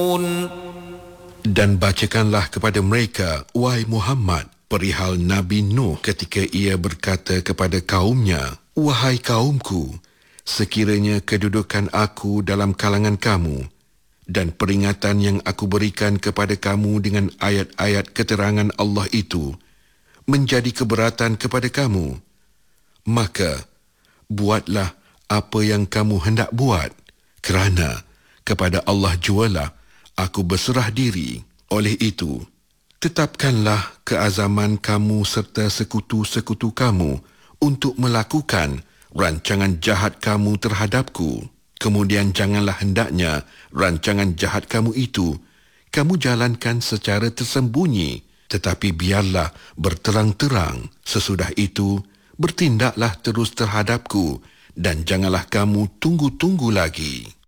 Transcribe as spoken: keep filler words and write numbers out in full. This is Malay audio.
Dan bacakanlah kepada mereka, wahai Muhammad, perihal Nabi Nuh ketika ia berkata kepada kaumnya, wahai kaumku, sekiranya kedudukan aku dalam kalangan kamu dan peringatan yang aku berikan kepada kamu dengan ayat-ayat keterangan Allah itu menjadi keberatan kepada kamu, maka buatlah apa yang kamu hendak buat, kerana kepada Allah jualah aku berserah diri. Oleh itu, tetapkanlah keazaman kamu serta sekutu-sekutu kamu untuk melakukan rancangan jahat kamu terhadapku. Kemudian janganlah hendaknya rancangan jahat kamu itu kamu jalankan secara tersembunyi, tetapi biarlah berterang-terang. Sesudah itu, bertindaklah terus terhadapku dan janganlah kamu tunggu-tunggu lagi.